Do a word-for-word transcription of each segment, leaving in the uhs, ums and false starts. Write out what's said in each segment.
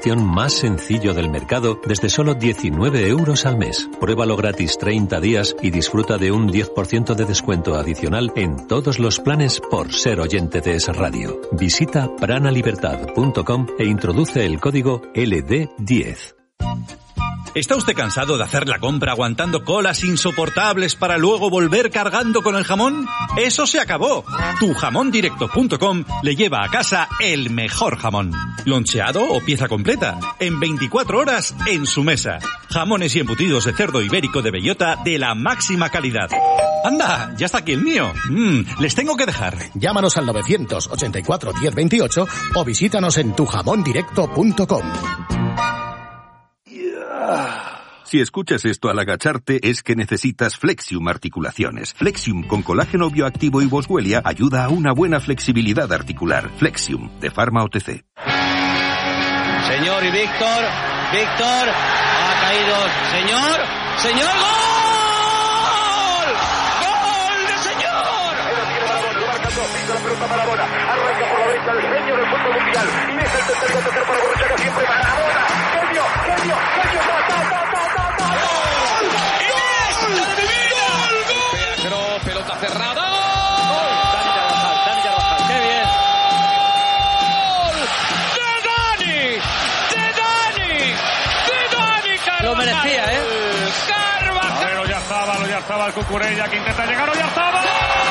más sencillo del mercado desde solo diecinueve euros al mes. Pruébalo gratis treinta días y disfruta de un diez por ciento de descuento adicional en todos los planes por ser oyente de Es Radio. Visita pranalibertad punto com e introduce el código L D diez. ¿Está usted cansado de hacer la compra aguantando colas insoportables para luego volver cargando con el jamón? ¡Eso se acabó! tu jamón directo punto com le lleva a casa el mejor jamón. Loncheado o pieza completa, en veinticuatro horas en su mesa. Jamones y embutidos de cerdo ibérico de bellota de la máxima calidad. ¡Anda! ¡Ya está aquí el mío! Mmm, les tengo que dejar. Llámanos al novecientos ochenta y cuatro diez veintiocho o visítanos en tu jamón directo punto com. Si escuchas esto al agacharte es que necesitas Flexium Articulaciones. Flexium con colágeno bioactivo y boswellia ayuda a una buena flexibilidad articular. Flexium, de Pharma O T C. Señor y Víctor, Víctor, ha caído. Señor, señor, ¡gol! ¡Gol de señor! La pelota Maradona, arranca por la derecha el genio del fútbol mundial y es el tercer gol tercer para Borruchaga, siempre Maradona. Genio, genio, genio, ta, ta, ta, ta, ta, ta. ¡Gol! ¡Gol! Pero pelota cerrada. ¡Gol! Dani Carvajal, Dani Carvajal, qué bien. ¡Gol! ¡De Dani! ¡De Dani! ¡De Dani Carvajal! Lo merecía, ¿eh? Carvajal. A ver, Oyarzábal, Oyarzábal, Cucurella, que intenta llegar, Oyarzábal.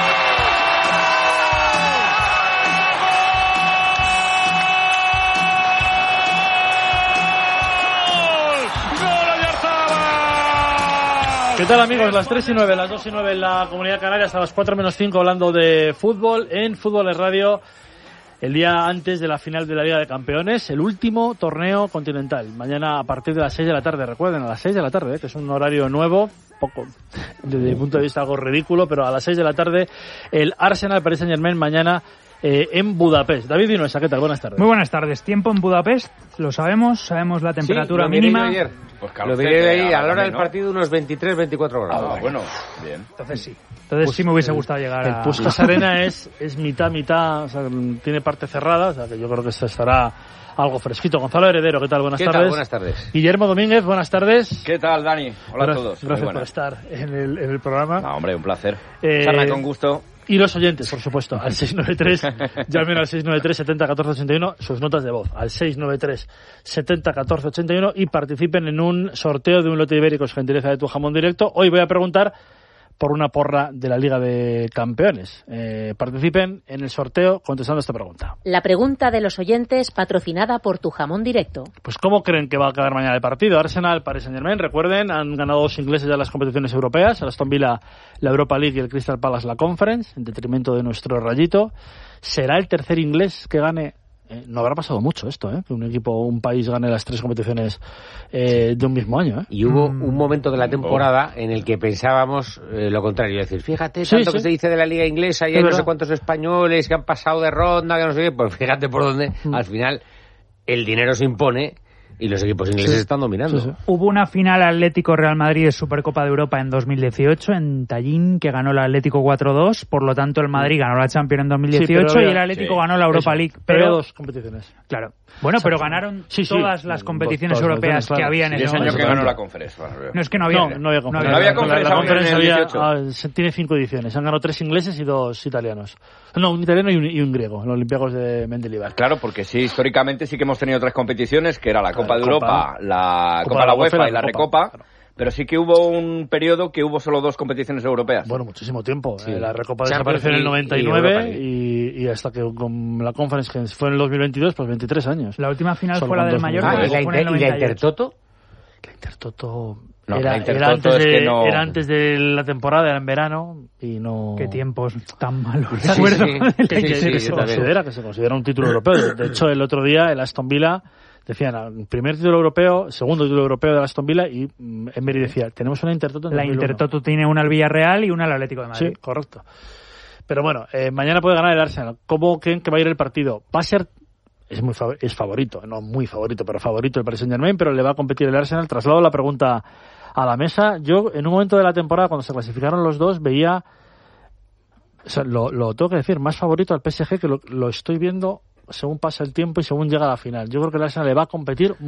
¿Qué tal, amigos? Las tres y nueve, las dos y nueve en la Comunidad Canaria, hasta las cuatro menos cinco hablando de fútbol en Fútbol es Radio. El día antes de la final de la Liga de Campeones, el último torneo continental. Mañana a partir de las seis de la tarde, recuerden, a las seis de la tarde, ¿eh? Que es un horario nuevo, poco, desde mi punto de vista algo ridículo, pero a las seis de la tarde el Arsenal Paris Saint-Germain mañana eh, en Budapest. David Vinuesa, ¿qué tal? Buenas tardes. Muy buenas tardes. Tiempo en Budapest, lo sabemos, sabemos la temperatura sí, mínima. Ayer. Pues lo diré de ahí, a la hora del partido, unos veintitrés, veinticuatro grados. Ah, bueno, bien. Entonces sí. Entonces pues, sí me hubiese gustado llegar el a... El Puskás Arena es, es mitad, mitad, o sea, tiene parte cerrada, o sea, que yo creo que se estará algo fresquito. Gonzalo Heredero, ¿qué tal? Buenas ¿Qué tardes. Tal? Buenas tardes. Guillermo Domínguez, buenas tardes. ¿Qué tal, Dani? Hola Gra- a todos. Gracias por estar en el, en el programa. No, hombre, un placer. Eh, Charla con gusto. Y los oyentes, por supuesto, al seis nueve tres, llamen al seis nueve tres, setenta, catorce ochenta y uno, sus notas de voz, al seis nueve tres, setenta, catorce ochenta y uno y participen en un sorteo de un lote ibéricos gentileza de Tu Jamón Directo. Hoy voy a preguntar por una porra de la Liga de Campeones. Eh, participen en el sorteo contestando esta pregunta. La pregunta de los oyentes patrocinada por Tu Jamón Directo. Pues ¿cómo creen que va a quedar mañana el partido? Arsenal, Paris Saint-Germain, recuerden, han ganado dos ingleses ya las competiciones europeas, el Aston Villa la Europa League y el Crystal Palace la Conference, en detrimento de nuestro Rayito. ¿Será el tercer inglés que gane? Eh, no habrá pasado mucho esto, ¿eh? Que un equipo, un país gane las tres competiciones eh, de un mismo año, ¿eh? Y hubo un momento de la temporada en el que pensábamos eh, lo contrario, es decir, fíjate, Sí, tanto sí. que se dice de la Liga Inglesa y hay no sé cuántos españoles que han pasado de ronda, que no sé qué, pues fíjate por dónde, mm. al final el dinero se impone y los equipos ingleses Sí. están dominando. Sí, sí. Hubo una final Atlético-Real Madrid de Supercopa de Europa en dos mil dieciocho en Tallinn, que ganó el Atlético cuatro dos, por lo tanto el Madrid ganó la Champions en dos mil dieciocho Sí, había, y el Atlético sí, ganó la Europa eso, League. Pero, Pero dos competiciones. Claro. Bueno, pero ganaron sí, sí, todas las competiciones todas, europeas claro. que había en Y ese ese año momento. que ganó la conferencia. No, es que no había. No, no había conferencia. No había conferencia la, la conferencia en el había, dieciocho. ah, se- tiene cinco ediciones. Han ganado tres ingleses y dos italianos. No, un italiano y un, y un griego, los Olímpicos de Mendilibar. Claro, porque sí, históricamente sí que hemos tenido otras competiciones, que era la Copa de Copa, Europa, la Copa de la UEFA y la Recopa, pero sí que hubo un periodo que hubo solo dos competiciones europeas. Bueno, muchísimo tiempo. Sí. Eh, la Recopa Champions desapareció en el y- noventa y y Europa nueve League. y, y hasta que con la Conference, que fue en el dos mil veintidós, pues veintitrés años. La última final Solo fue la con del dos Mallorca. Ah, mundiales. ¿y la, fue en el inter- y la noventa y ocho. Intertoto? La Intertoto... No, era, la Intertoto era antes es de, que no- era antes de la temporada, era en verano y no... Qué tiempos tan malos. Sí, ¿De acuerdo? sí, De la sí, que, sí, que yo se también. considera que se considera un título europeo. De, de hecho, el otro día el Aston Villa decían primer título europeo, segundo título europeo del Aston Villa y mm, Emery decía, tenemos una Intertoto en La dos mil uno. Intertoto tiene una al Villarreal y una al Atlético de Madrid. Sí, correcto. Pero bueno, eh, mañana puede ganar el Arsenal. ¿Cómo creen que va a ir el partido? Va a ser, es muy fav- es favorito, no muy favorito, pero favorito el Paris Saint-Germain, pero le va a competir el Arsenal. Traslado la pregunta a la mesa. Yo, en un momento de la temporada, cuando se clasificaron los dos, veía, o sea, lo, lo tengo que decir, más favorito al P S G, que lo, lo estoy viendo según pasa el tiempo y según llega a la final. Yo creo que el Arsenal le va a competir